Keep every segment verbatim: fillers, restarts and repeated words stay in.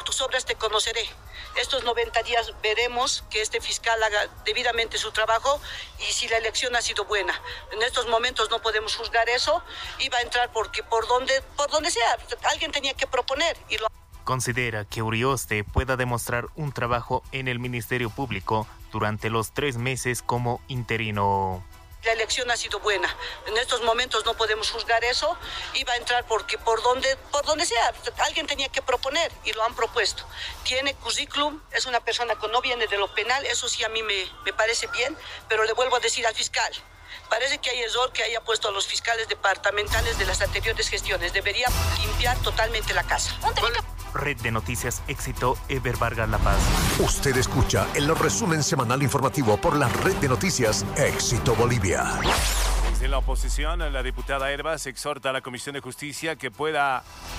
tus obras te conoceré. Estos noventa días veremos que este fiscal haga debidamente su trabajo y si la elección ha sido buena. En estos momentos no podemos juzgar eso y va a entrar porque por donde, por donde sea, alguien tenía que proponer y lo... Considera que Urioste pueda demostrar un trabajo en el Ministerio Público durante los tres meses como interino. La elección ha sido buena. En estos momentos no podemos juzgar eso y va a entrar porque por donde, por donde sea, alguien tenía que proponer y lo han propuesto. Tiene currículum, es una persona que no viene de lo penal, eso sí a mí me, me parece bien, pero le vuelvo a decir al fiscal, parece que hay error que haya puesto a los fiscales departamentales de las anteriores gestiones. Debería limpiar totalmente la casa. Red de Noticias Éxito, Eber Vargas La Paz. Usted escucha el resumen semanal informativo por la Red de Noticias Éxito Bolivia. Desde la oposición, la diputada Herbas exhorta a la Comisión de Justicia que pueda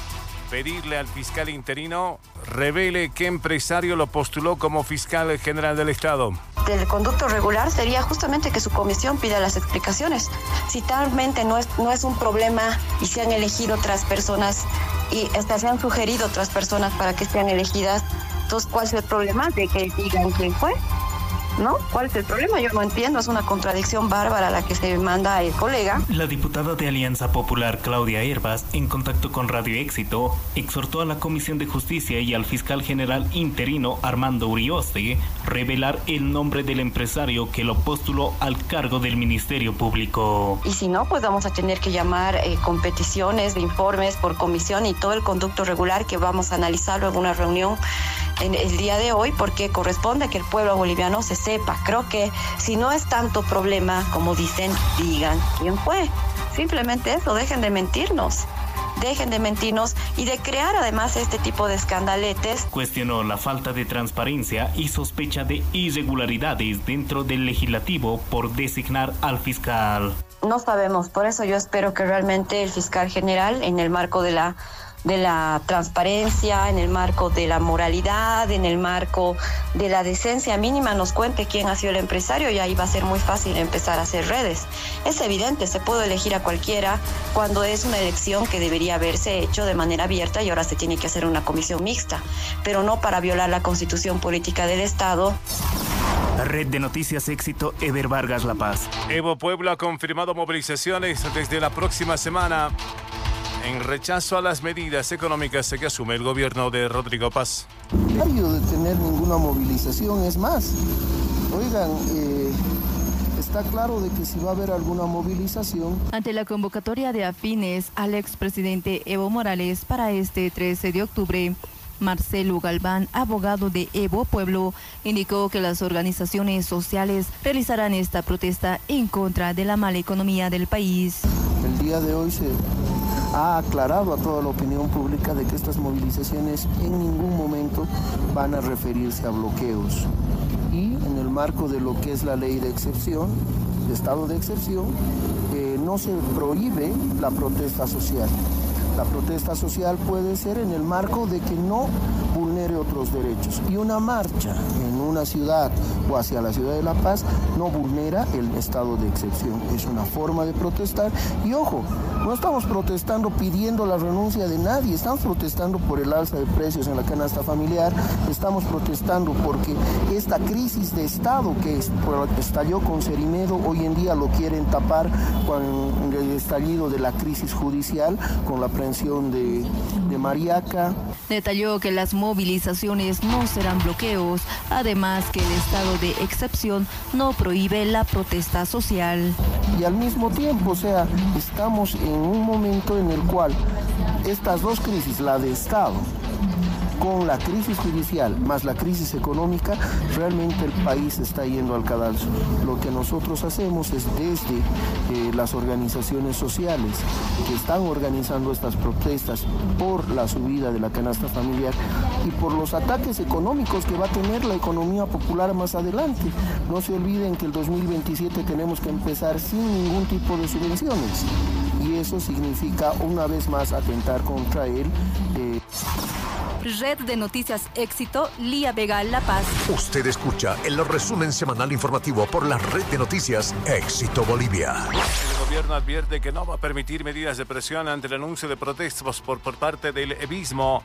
pedirle al fiscal interino revele qué empresario lo postuló como fiscal general del Estado. Del conducto regular sería justamente que su comisión pida las explicaciones. Si talmente no es, no es un problema y se han elegido otras personas y hasta se han sugerido otras personas para que sean elegidas, entonces ¿cuál es el problema de que digan quién fue? ¿No? ¿Cuál es el problema? Yo no entiendo, es una contradicción bárbara la que se manda el colega. La diputada de Alianza Popular, Claudia Herbas, en contacto con Radio Éxito, exhortó a la Comisión de Justicia y al fiscal general interino Armando Urioste revelar el nombre del empresario que lo postuló al cargo del Ministerio Público. Y si no, pues vamos a tener que llamar eh, con peticiones de informes por comisión y todo el conducto regular que vamos a analizarlo en una reunión en el día de hoy, porque corresponde que el pueblo boliviano se sepa. Creo que si no es tanto problema, como dicen, digan quién fue. Simplemente eso, dejen de mentirnos. Dejen de mentirnos y de crear además este tipo de escandaletes. Cuestionó la falta de transparencia y sospecha de irregularidades dentro del legislativo por designar al fiscal. No sabemos, por eso yo espero que realmente el fiscal general, en el marco de la de la transparencia, en el marco de la moralidad, en el marco de la decencia mínima, nos cuente quién ha sido el empresario y ahí va a ser muy fácil empezar a hacer redes. Es evidente, se puede elegir a cualquiera cuando es una elección que debería haberse hecho de manera abierta y ahora se tiene que hacer una comisión mixta, pero no para violar la constitución política del Estado. Red de Noticias Éxito, Eber Vargas La Paz. Evo Pueblo ha confirmado movilizaciones desde la próxima semana en rechazo a las medidas económicas que asume el gobierno de Rodrigo Paz. No hay de tener ninguna movilización, es más, oigan, eh, está claro de que si va a haber alguna movilización. Ante la convocatoria de afines al expresidente Evo Morales para este trece de octubre, Marcelo Galván, abogado de Evo Pueblo, indicó que las organizaciones sociales realizarán esta protesta en contra de la mala economía del país. El día de hoy se ha aclarado a toda la opinión pública de que estas movilizaciones en ningún momento van a referirse a bloqueos. Y en el marco de lo que es la ley de excepción, de estado de excepción, eh, no se prohíbe la protesta social. La protesta social puede ser en el marco de que no vulnere otros derechos. Y una marcha en una ciudad o hacia la ciudad de La Paz no vulnera el estado de excepción. Es una forma de protestar. Y ojo, no estamos protestando pidiendo la renuncia de nadie. Estamos protestando por el alza de precios en la canasta familiar. Estamos protestando porque esta crisis de Estado que estalló con Cerimedo, hoy en día lo quieren tapar con el estallido de la crisis judicial, con la De, de Mariaca. Detalló que las movilizaciones no serán bloqueos, además que el estado de excepción no prohíbe la protesta social. Y al mismo tiempo, o sea, estamos en un momento en el cual estas dos crisis, la de Estado con la crisis judicial más la crisis económica, realmente el país está yendo al cadalso. Lo que nosotros hacemos es desde eh, las organizaciones sociales que están organizando estas protestas por la subida de la canasta familiar y por los ataques económicos que va a tener la economía popular más adelante. No se olviden que el dos mil veintisiete tenemos que empezar sin ningún tipo de subvenciones y eso significa una vez más atentar contra él. Eh, Red de Noticias Éxito, Lía Vega, La Paz. Usted escucha el resumen semanal informativo por la Red de Noticias Éxito Bolivia. El gobierno advierte que no va a permitir medidas de presión ante el anuncio de protestas por, por parte del evismo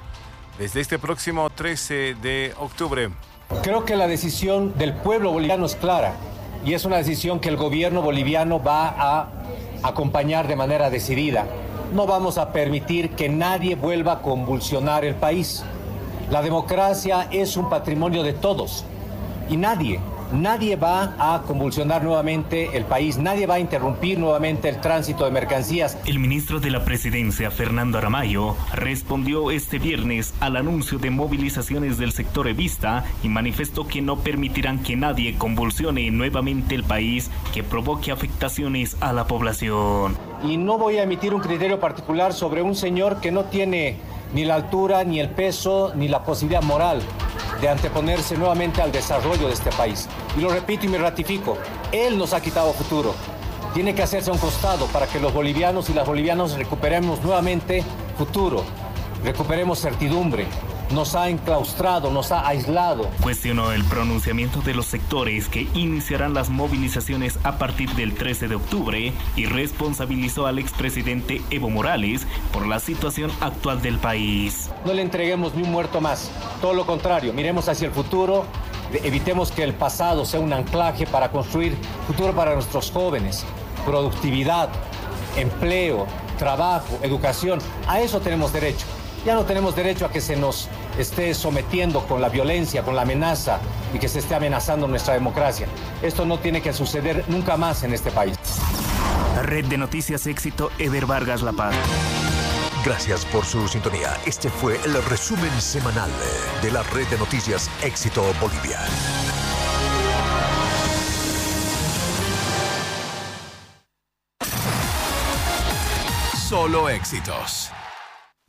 desde este próximo trece de octubre. Creo que la decisión del pueblo boliviano es clara y es una decisión que el gobierno boliviano va a acompañar de manera decidida. No vamos a permitir que nadie vuelva a convulsionar el país. La democracia es un patrimonio de todos y nadie, nadie va a convulsionar nuevamente el país, nadie va a interrumpir nuevamente el tránsito de mercancías. El ministro de la Presidencia, Fernando Aramayo, respondió este viernes al anuncio de movilizaciones del sector evista y manifestó que no permitirán que nadie convulsione nuevamente el país que provoque afectaciones a la población. Y no voy a emitir un criterio particular sobre un señor que no tiene ni la altura, ni el peso, ni la posibilidad moral de anteponerse nuevamente al desarrollo de este país. Y lo repito y me ratifico, él nos ha quitado futuro. Tiene que hacerse a un costado para que los bolivianos y las bolivianas recuperemos nuevamente futuro, recuperemos certidumbre. Nos ha enclaustrado, nos ha aislado. Cuestionó el pronunciamiento de los sectores que iniciarán las movilizaciones a partir del trece de octubre y responsabilizó al expresidente Evo Morales por la situación actual del país. No le entreguemos ni un muerto más, todo lo contrario, miremos hacia el futuro, evitemos que el pasado sea un anclaje para construir futuro para nuestros jóvenes, productividad, empleo, trabajo, educación, a eso tenemos derecho. Ya no tenemos derecho a que se nos esté sometiendo con la violencia, con la amenaza y que se esté amenazando nuestra democracia. Esto no tiene que suceder nunca más en este país. Red de Noticias Éxito, Ever Vargas La Paz. Gracias por su sintonía. Este fue el resumen semanal de la Red de Noticias Éxito Bolivia. Solo éxitos.